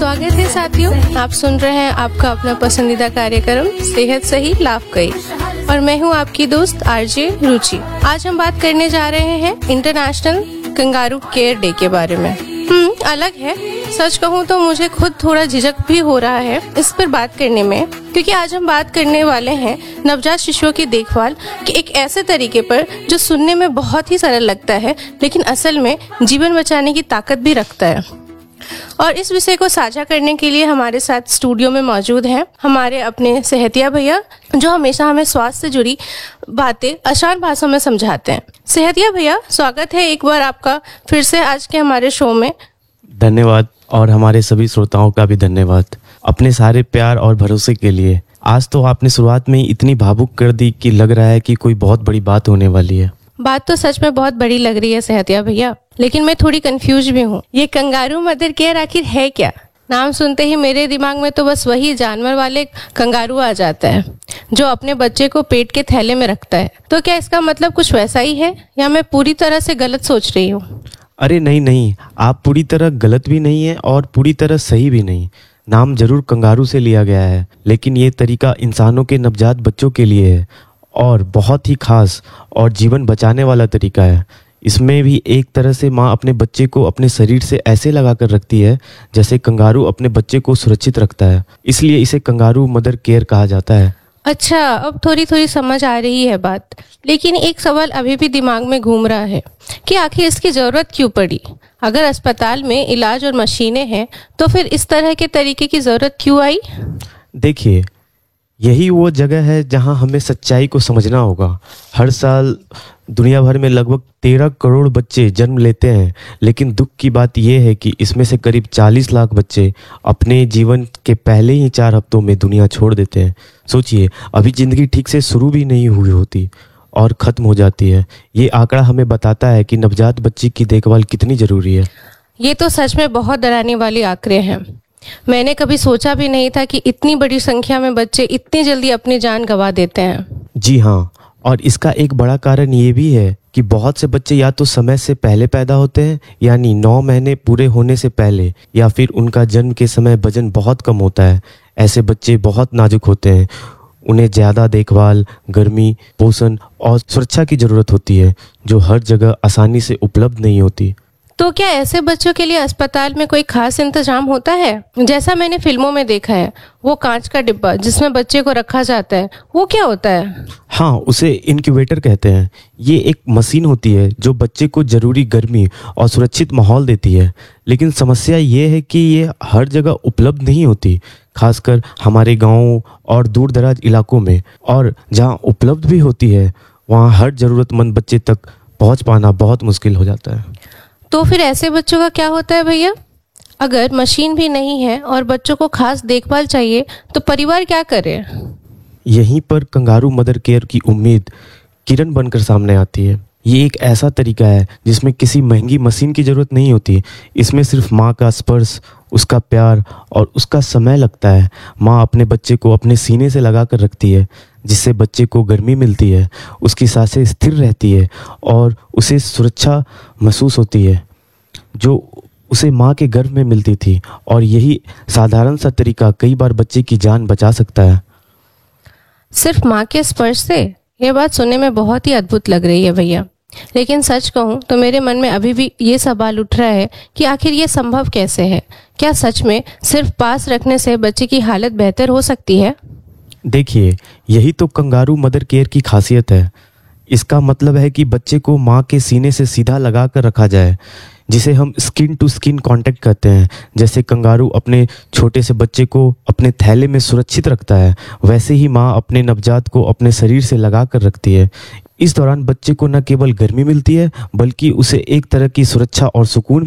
स्वागत है साथियों, आप सुन रहे हैं आपका अपना पसंदीदा कार्यक्रम सेहत सही लाभ कई और मैं हूं आपकी दोस्त आरजे रुचि। आज हम बात करने जा रहे हैं इंटरनेशनल कंगारू केयर डे के बारे में। अलग है, सच कहूं तो मुझे खुद थोड़ा झिझक भी हो रहा है इस पर बात करने में, क्योंकि आज हम बात करने वाले हैं नवजात शिशुओं की देखभाल के एक ऐसे तरीके पर जो सुनने में बहुत ही सरल लगता है लेकिन असल में जीवन बचाने की ताकत भी रखता है। और इस विषय को साझा करने के लिए हमारे साथ स्टूडियो में मौजूद हैं हमारे अपने सेहतिया भैया, जो हमेशा हमें स्वास्थ्य से जुड़ी बातें आसान भाषा में समझाते हैं। सेहतिया भैया, स्वागत है एक बार आपका फिर से आज के हमारे शो में। धन्यवाद, और हमारे सभी श्रोताओं का भी धन्यवाद अपने सारे प्यार और भरोसे के लिए। आज तो आपने शुरुआत में ही इतनी भावुक कर दी कि लग रहा है कि कोई बहुत बड़ी बात होने वाली है। बात तो सच में बहुत बड़ी लग रही है सेहतिया भैया, लेकिन मैं थोड़ी कंफ्यूज भी हूँ। ये कंगारू मदर केयर आखिर है क्या? नाम सुनते ही मेरे दिमाग में तो बस वही जानवर वाले कंगारू आ जाता है जो अपने बच्चे को पेट के थैले में रखता है। तो क्या इसका मतलब कुछ वैसा ही है या मैं पूरी तरह से गलत सोच रही हूँ? अरे नहीं, आप पूरी तरह गलत भी नहीं है और पूरी तरह सही भी नहीं। नाम जरूर कंगारू से लिया गया है, लेकिन ये तरीका इंसानों के नवजात बच्चों के लिए है और बहुत ही खास और जीवन बचाने वाला तरीका है। इसमें भी एक तरह से माँ अपने बच्चे को अपने शरीर से ऐसे लगा कर रखती है जैसे कंगारू अपने बच्चे को सुरक्षित रखता है, इसलिए इसे कंगारू मदर केयर कहा जाता है। अच्छा, अब थोड़ी थोड़ी समझ आ रही है बात, लेकिन एक सवाल अभी भी दिमाग में घूम रहा है कि आखिर इसकी जरूरत क्यों पड़ी? अगर अस्पताल में इलाज और मशीनें हैं तो फिर इस तरह के तरीके की जरूरत क्यों आई? देखिए, यही वो जगह है जहां हमें सच्चाई को समझना होगा। हर साल दुनिया भर में लगभग 13 करोड़ बच्चे जन्म लेते हैं, लेकिन दुख की बात यह है कि इसमें से करीब 40 लाख बच्चे अपने जीवन के पहले ही 4 हफ्तों में दुनिया छोड़ देते हैं। सोचिए, अभी जिंदगी ठीक से शुरू भी नहीं हुई होती और ख़त्म हो जाती है। ये आंकड़ा हमें बताता है कि नवजात बच्चे की देखभाल कितनी ज़रूरी है। ये तो सच में बहुत डराने वाले आंकड़े हैं। मैंने कभी सोचा भी नहीं था कि इतनी बड़ी संख्या में बच्चे इतनी जल्दी अपनी जान गंवा देते हैं। जी हाँ, और इसका एक बड़ा कारण ये भी है कि बहुत से बच्चे या तो समय से पहले पैदा होते हैं, यानी 9 महीने पूरे होने से पहले, या फिर उनका जन्म के समय वजन बहुत कम होता है। ऐसे बच्चे बहुत नाजुक होते हैं, उन्हें ज़्यादा देखभाल, गर्मी, पोषण और सुरक्षा की ज़रूरत होती है, जो हर जगह आसानी से उपलब्ध नहीं होती। तो क्या ऐसे बच्चों के लिए अस्पताल में कोई खास इंतजाम होता है? जैसा मैंने फिल्मों में देखा है, वो कांच का डिब्बा जिसमें बच्चे को रखा जाता है, वो क्या होता है? हाँ, उसे इनक्यूबेटर कहते हैं। ये एक मशीन होती है जो बच्चे को ज़रूरी गर्मी और सुरक्षित माहौल देती है, लेकिन समस्या ये है कि ये हर जगह उपलब्ध नहीं होती, खासकर हमारे गाँव और दूर दराज इलाकों में। और जहाँ उपलब्ध भी होती है वहाँ हर ज़रूरतमंद बच्चे तक पहुँच पाना बहुत मुश्किल हो जाता है। तो फिर ऐसे बच्चों का क्या होता है भैया? अगर मशीन भी नहीं है और बच्चों को खास देखभाल चाहिए तो परिवार क्या करे? यहीं पर कंगारू मदर केयर की उम्मीद किरण बनकर सामने आती है। ये एक ऐसा तरीका है जिसमें किसी महंगी मशीन की ज़रूरत नहीं होती। इसमें सिर्फ माँ का स्पर्श, उसका प्यार और उसका समय लगता है। माँ अपने बच्चे को अपने सीने से लगा कर रखती है, जिससे बच्चे को गर्मी मिलती है, उसकी सांसें स्थिर रहती है और उसे सुरक्षा महसूस होती है जो उसे माँ के गर्भ में मिलती थी। और यही साधारण सा तरीका कई बार बच्चे की जान बचा सकता है। सिर्फ माँ के स्पर्श से? ये बात सुनने में बहुत ही अद्भुत लग रही है भैया, लेकिन सच कहूँ तो मेरे मन में अभी भी ये सवाल उठ रहा है कि आखिर ये संभव कैसे है? क्या सच में सिर्फ पास रखने से बच्चे की हालत बेहतर हो सकती है? देखिए, यही तो कंगारू मदर केयर की खासियत है। इसका मतलब है कि बच्चे को माँ के सीने से सीधा लगा कर रखा जाए, जिसे हम स्किन टू स्किन कांटेक्ट कहते हैं। जैसे कंगारू अपने छोटे से बच्चे को अपने थैले में सुरक्षित रखता है, वैसे ही माँ अपने नवजात को अपने शरीर से लगा कर रखती है। इस दौरान बच्चे को न केवल गर्मी मिलती है, बल्कि उसे एक तरह की सुरक्षा और सुकून